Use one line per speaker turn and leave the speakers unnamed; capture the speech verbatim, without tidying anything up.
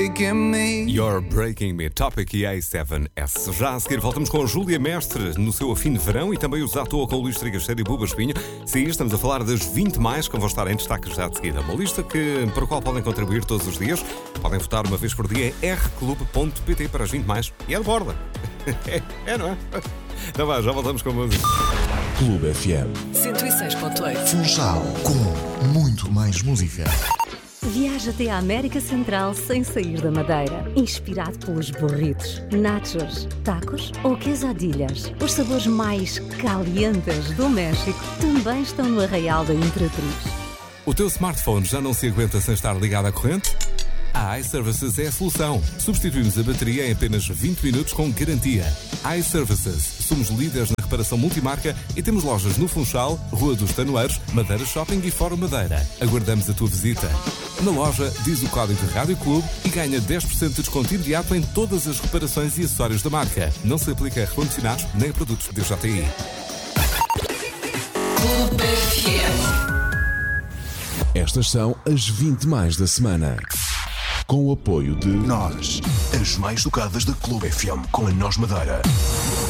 You're Breaking Me, Topic e A sete S. Já a seguir voltamos com a Júlia Mestre no seu afim de verão e também o Zato com o Luís Trigacheiro e Buba Espinho. Sim, estamos a falar das vinte mais que vão estar em destaque já de seguida. Uma lista que, para a qual podem contribuir todos os dias. Podem votar uma vez por dia em r clube ponto p t para as vinte mais. E é de borda. É, é, não é? Então vá, já voltamos com a música.
Clube F M
cento e seis ponto oito.
Funchal, com muito mais música.
Viaja até à América Central sem sair da Madeira. Inspirado pelos burritos, nachos, tacos ou quesadillas. Os sabores mais calientes do México também estão no Arraial da Imperatriz.
O teu smartphone já não se aguenta sem estar ligado à corrente? A iServices é a solução. Substituímos a bateria em apenas vinte minutos com garantia. iServices. Somos líderes na reparação multimarca e temos lojas no Funchal, Rua dos Tanoeiros, Madeira Shopping e Fórum Madeira. Aguardamos a tua visita. Na loja, diz o código de Rádio Clube e ganha dez por cento de desconto imediato em todas as reparações e acessórios da marca. Não se aplica a recondicionados nem a produtos D J I.
Clube F M.
Estas são as vinte mais da semana. Com o apoio de
Nós, as mais tocadas da Clube F M, com a Nós Madeira.